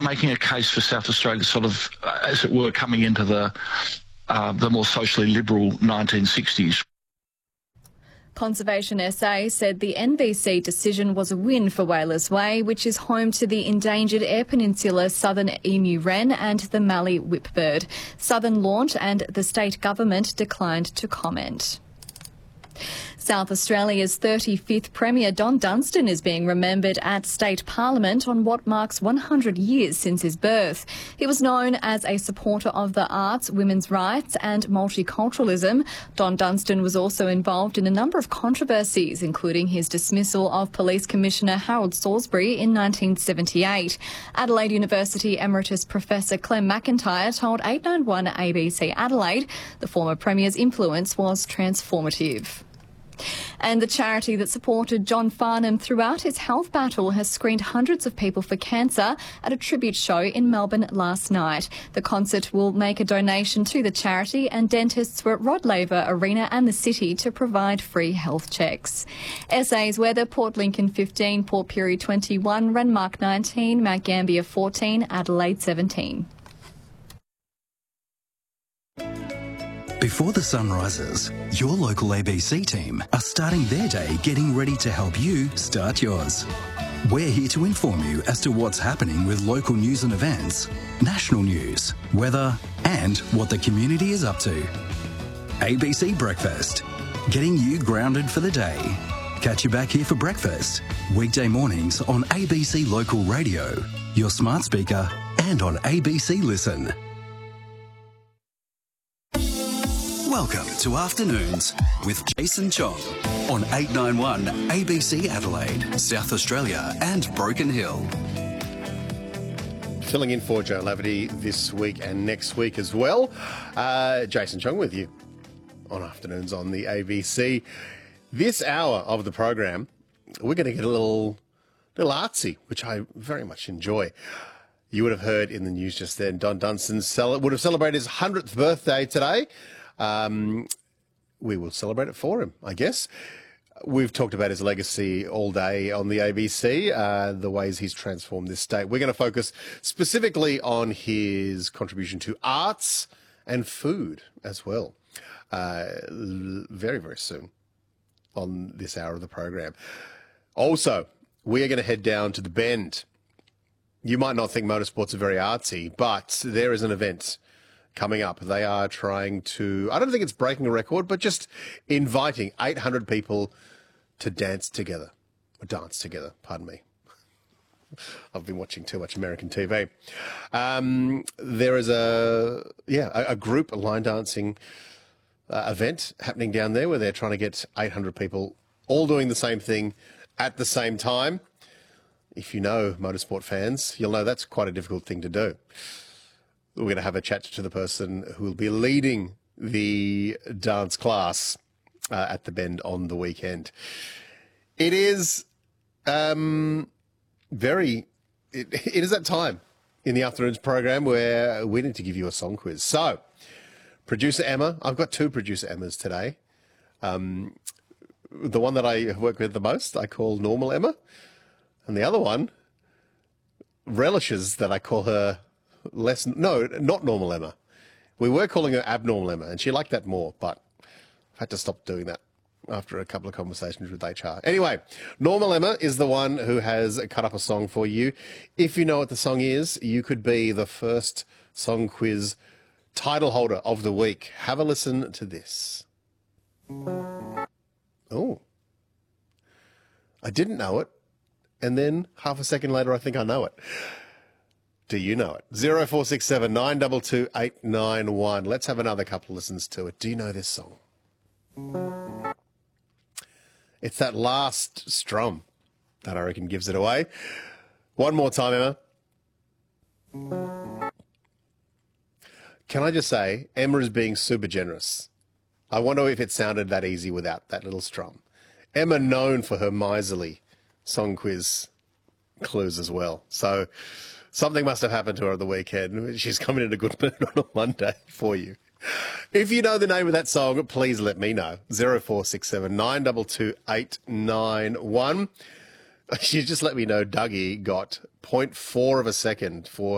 making a case for South Australia sort of, as it were, coming into the more socially liberal 1960s. Conservation SA said the NBC decision was a win for Whalers Way, which is home to the endangered Eyre Peninsula southern emu wren and the Mallee whipbird. Southern Launch and the state government declined to comment. South Australia's 35th Premier Don Dunstan is being remembered at State Parliament on what marks 100 years since his birth. He was known as a supporter of the arts, women's rights and multiculturalism. Don Dunstan was also involved in a number of controversies, including his dismissal of Police Commissioner Harold Salisbury in 1978. Adelaide University Emeritus Professor Clem McIntyre told 891 ABC Adelaide the former Premier's influence was transformative. And the charity that supported John Farnham throughout his health battle has screened hundreds of people for cancer at a tribute show in Melbourne last night. The concert will make a donation to the charity, and dentists were at Rod Laver Arena and the City to provide free health checks. SA's weather: Port Lincoln 15, Port Pirie 21, Renmark 19, Mount Gambier 14, Adelaide 17. Before the sun rises, your local ABC team are starting their day getting ready to help you start yours. We're here to inform you as to what's happening with local news and events, national news, weather, and what the community is up to. ABC Breakfast, getting you grounded for the day. Catch you back here for breakfast, weekday mornings on ABC Local Radio, your smart speaker, and on ABC Listen. Welcome to Afternoons with Jason Chong on 891 ABC Adelaide, South Australia and Broken Hill. Filling in for Joe Laverty this week and next week as well. Jason Chong with you on Afternoons on the ABC. This hour of the program, we're going to get a little artsy, which I very much enjoy. You would have heard in the news just then, Don Dunstan would have celebrated his 100th birthday today. We will celebrate it for him, I guess. We've talked about his legacy all day on the ABC, the ways he's transformed this state. We're going to focus specifically on his contribution to arts and food as well, very, very soon on this hour of the program. Also, we are going to head down to the Bend. You might not think motorsports are very artsy, but there is an event coming up. They are trying to, I don't think it's breaking a record, but just inviting 800 people to dance together. Pardon me. I've been watching too much American TV. There is a group, a line dancing event happening down there where they're trying to get 800 people all doing the same thing at the same time. If you know motorsport fans, you'll know that's quite a difficult thing to do. We're going to have a chat to the person who will be leading the dance class at the Bend on the weekend. It is it is that time in the Afternoons program where we need to give you a song quiz. So, producer Emma, I've got two producer Emmas today. The one that I work with the most, I call Normal Emma, and the other one relishes that I call her not Normal Emma. We were calling her Abnormal Emma, and she liked that more, but I've had to stop doing that after a couple of conversations with HR. Anyway, Normal Emma is the one who has cut up a song for you. If you know what the song is, you could be the first song quiz title holder of the week. Have a listen to this. Oh, I didn't know it, and then half a second later, I think I know it. Do you know it? 0467 922 891. Let's have another couple of listens to it. Do you know this song? It's that last strum that I reckon gives it away. One more time, Emma. Can I just say, Emma is being super generous. I wonder if it sounded that easy without that little strum. Emma known for her miserly song quiz clues as well. So something must have happened to her on the weekend. She's coming in a good mood on a Monday for you. If you know the name of that song, please let me know. 0467 922 891. You just let me know Dougie got 0.4 of a second for